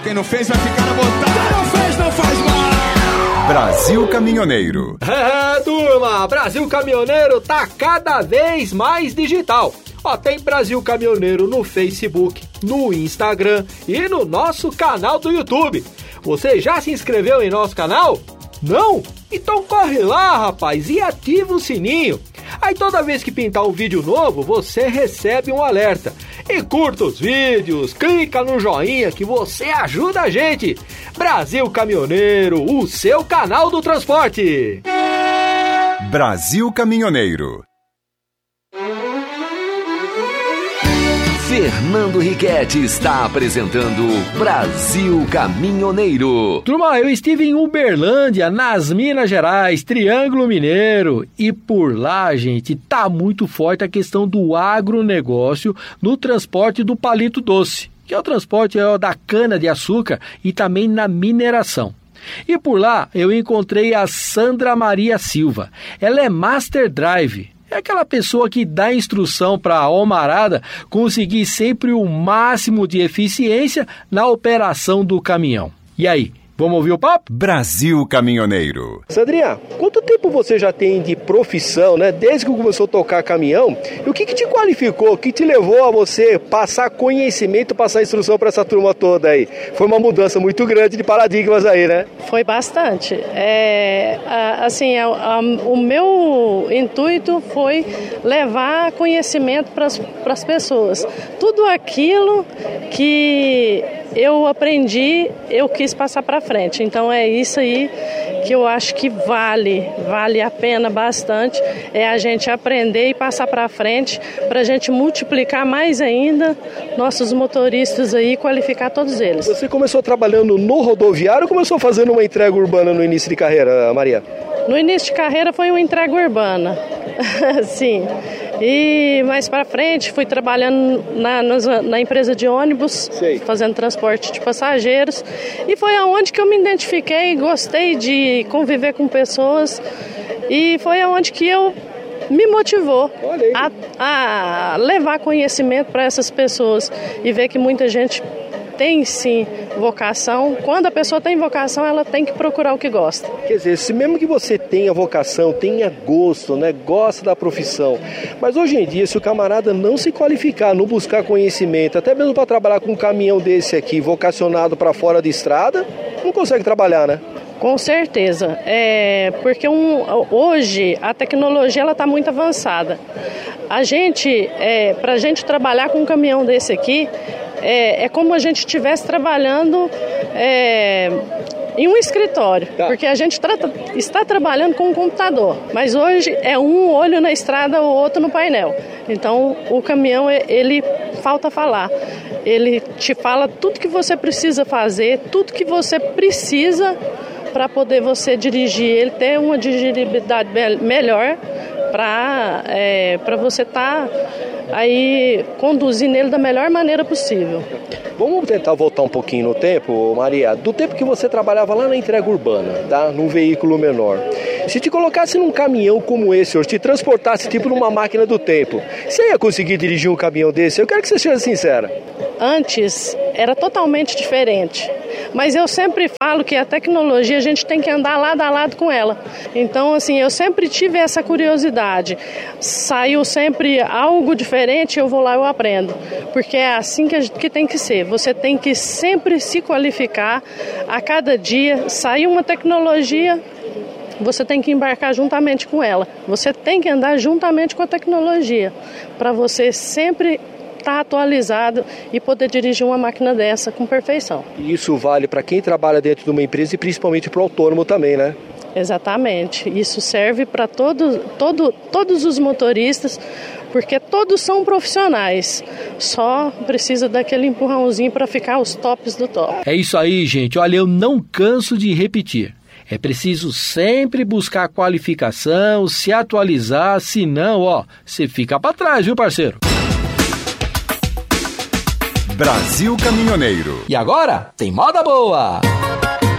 Quem não fez vai ficar na vontade. Quem não fez não faz mal. Brasil Caminhoneiro. Turma, Brasil Caminhoneiro tá cada vez mais digital. Ó, tem Brasil Caminhoneiro no Facebook, no Instagram e no nosso canal do YouTube. Você já se inscreveu em nosso canal? Não? Então corre lá, rapaz, e ativa o sininho. Aí toda vez que pintar um vídeo novo, você recebe um alerta. E curta os vídeos, clica no joinha que você ajuda a gente. Brasil Caminhoneiro, o seu canal do transporte. Brasil Caminhoneiro. Fernando Riquetti está apresentando Brasil Caminhoneiro. Turma, eu estive em Uberlândia, nas Minas Gerais, Triângulo Mineiro. E por lá, gente, tá muito forte a questão do agronegócio no transporte do palito doce, que é o transporte da cana-de-açúcar e também na mineração. E por lá eu encontrei a Sandra Maria Silva. Ela é Master Drive. É aquela pessoa que dá instrução para a homarada conseguir sempre o máximo de eficiência na operação do caminhão. E aí, vamos ouvir o papo? Brasil Caminhoneiro. Sandrinha, quanto tempo você já tem de profissão, né? Desde que começou a tocar caminhão? E o que te qualificou? O que te levou a você passar conhecimento, passar instrução para essa turma toda aí? Foi uma mudança muito grande de paradigmas aí, né? Foi bastante. O meu intuito foi levar conhecimento para as pessoas. Tudo aquilo que eu aprendi, eu quis passar para frente. Então é isso aí que eu acho que vale a pena bastante, é a gente aprender e passar para frente, para a gente multiplicar mais ainda nossos motoristas aí e qualificar todos eles. Você começou trabalhando no rodoviário ou começou fazendo uma entrega urbana no início de carreira, Maria? No início de carreira foi uma entrega urbana, sim. E mais para frente fui trabalhando na empresa de ônibus, fazendo transporte de passageiros. E foi aonde que eu me identifiquei, gostei de conviver com pessoas. E foi aonde que eu me motivou a levar conhecimento para essas pessoas e ver que muita gente tem sim vocação. Quando a pessoa tem vocação, ela tem que procurar o que gosta. Quer dizer, se mesmo que você tenha vocação, tenha gosto, né, gosta da profissão, mas hoje em dia, se o camarada não se qualificar, não buscar conhecimento, até mesmo para trabalhar com um caminhão desse aqui, vocacionado para fora de estrada, não consegue trabalhar, né? Com certeza, porque hoje a tecnologia ela está muito avançada. Para a gente trabalhar com um caminhão desse aqui, é como a gente estivesse trabalhando em um escritório, porque a gente está trabalhando com um computador, mas hoje é um olho na estrada, o outro no painel. Então o caminhão, ele falta falar, ele te fala tudo que você precisa fazer, tudo que você precisa para poder você dirigir ele, ter uma dirigibilidade melhor para você estar aí conduzindo ele da melhor maneira possível. Vamos tentar voltar um pouquinho no tempo, Maria, do tempo que você trabalhava lá na entrega urbana, tá? Num veículo menor. Se te colocasse num caminhão como esse, ou te transportasse tipo numa máquina do tempo, você ia conseguir dirigir um caminhão desse? Eu quero que você seja sincera. Antes era totalmente diferente, mas eu sempre falo que a tecnologia a gente tem que andar lado a lado com ela. Então, assim, eu sempre tive essa curiosidade. Saiu sempre algo diferente, eu vou lá e eu aprendo, porque é assim que tem que ser. Você tem que sempre se qualificar a cada dia. Saiu uma tecnologia, você tem que embarcar juntamente com ela. Você tem que andar juntamente com a tecnologia, para você sempre estar atualizado e poder dirigir uma máquina dessa com perfeição. E isso vale para quem trabalha dentro de uma empresa e principalmente para o autônomo também, né? Exatamente. Isso serve para todos os motoristas, porque todos são profissionais. Só precisa daquele empurrãozinho para ficar os tops do top. É isso aí, gente. Olha, eu não canso de repetir. É preciso sempre buscar qualificação, se atualizar, senão, você fica para trás, viu, parceiro? Brasil Caminhoneiro. E agora, tem moda boa!